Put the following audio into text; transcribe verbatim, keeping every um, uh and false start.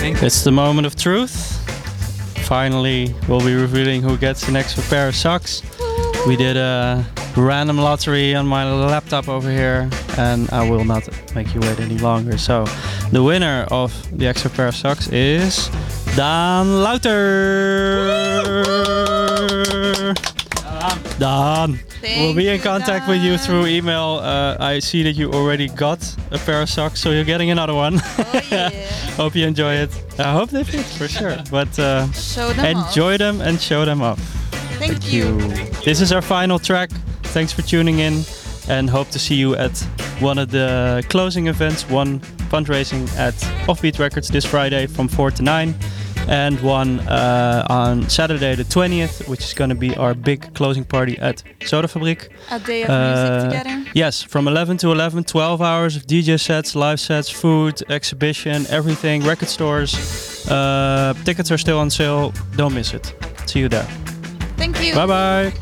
It's the moment of truth. Finally, we'll be revealing who gets the next pair of socks. We did a random lottery on my laptop over here, and I will not make you wait any longer. So, the winner of the extra pair of socks is Daan Louter. Daan, we'll be in contact with you through email. Uh, I see that you already got a pair of socks, so you're getting another one. Oh, yeah. Hope you enjoy it. I hope they fit for sure. But uh, show them enjoy off. them and show them off. Thank, Thank you. you. This is our final track. Thanks for tuning in, and hope to see you at one of the closing events. One fundraising at Offbeat Records this Friday from four to nine. And one uh, on Saturday the twentieth, which is going to be our big closing party at Soda Fabriek. A day of Uh, music together. Yes, from eleven to eleven, twelve hours of D J sets, live sets, food, exhibition, everything, record stores. Uh, tickets are still on sale. Don't miss it. See you there. Thank you. Bye bye.